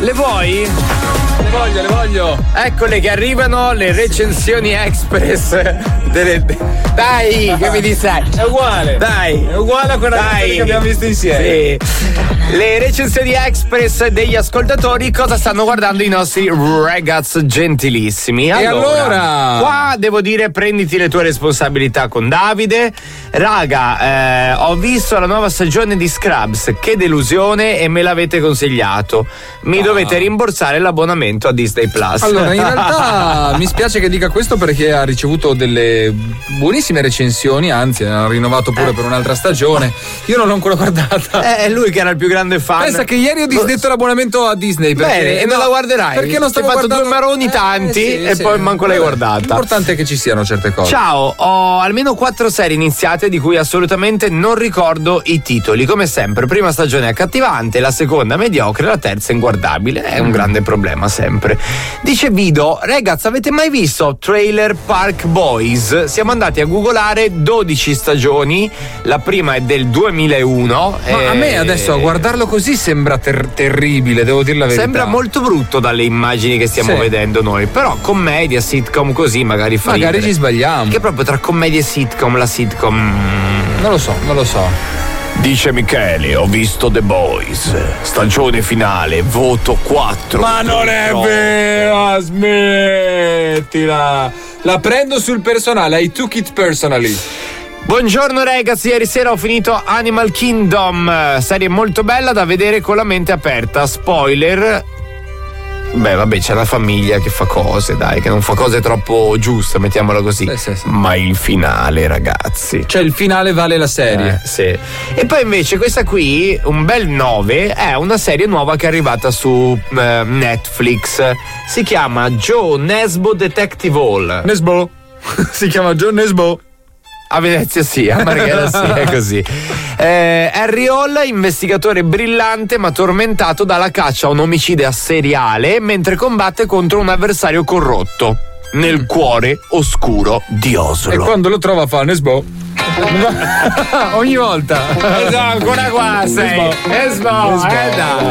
Le vuoi? Le voglio. Eccole che arrivano le recensioni express Dai, che mi distrai. È uguale. Dai. È uguale a quella che abbiamo visto insieme. Sì. Le recensioni express degli ascoltatori, cosa stanno guardando i nostri ragazzi gentilissimi. E allora? Qua devo dire, prenditi le tue responsabilità con Davide. Raga, ho visto la nuova stagione di Scrubs, che delusione, e me l'avete consigliato. Mi dovete rimborsare l'abbonamento a Disney Plus. Allora, in realtà mi spiace che dica questo, perché ha ricevuto delle buonissime recensioni, anzi ha rinnovato pure per un'altra stagione. Io non l'ho ancora guardata. È lui che era il più grande fan. Pensa che ieri ho disdetto l'abbonamento a Disney. Bene, e non la guarderai? Perché non stavo guardando due maroni tanti e poi manco l'hai guardata. L'importante è che ci siano certe cose. Ciao, ho almeno 4 serie iniziate di cui assolutamente non ricordo i titoli. Come sempre, prima stagione accattivante, la seconda mediocre, la terza inguardabile. È un grande problema sempre. Dice Vido, ragazzi, avete mai visto Trailer Park Boys? Siamo andati a googolare 12 stagioni, la prima è del 2001. Ma a me adesso a guardarlo così sembra terribile, devo dire la verità. Sembra molto brutto dalle immagini che stiamo vedendo noi, però commedia, sitcom così magari fa magari ridere. ci sbagliamo. Che proprio tra commedia e sitcom, la sitcom non lo so. Dice Michele, ho visto The Boys, stagione finale, voto 4. Ma non è vero, smettila. La prendo sul personale, I took it personally. Buongiorno ragazzi, ieri sera ho finito Animal Kingdom, serie molto bella da vedere con la mente aperta. Spoiler, beh vabbè, c'è la famiglia che fa cose, dai, che non fa cose troppo giuste, mettiamola così. Sì. Ma il finale, ragazzi, cioè il finale vale la serie. Sì. E poi invece questa qui, un bel 9, è una serie nuova che è arrivata su Netflix. Si chiama Joe Nesbo Detective Hall. Nesbo. Si chiama Joe Nesbo. A Venezia sì, a Marghera sì, è così. Harry Hall, investigatore brillante ma tormentato dalla caccia a un omicida seriale mentre combatte contro un avversario corrotto nel cuore oscuro di Oslo. E quando lo trova fa Nesbo. Ogni volta. Ancora qua sei. Nesbo.